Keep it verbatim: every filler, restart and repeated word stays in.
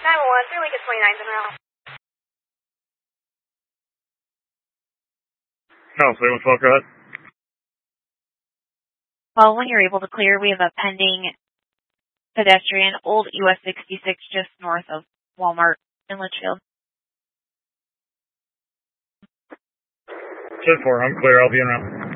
nine one one, three Lincoln twenty-nine, en route. No, three one twelve, go ahead. Well, when you're able to clear, we have a pending pedestrian, old U S sixty-six, just north of Walmart in Litchfield. ten four, I'm clear. I'll be en route.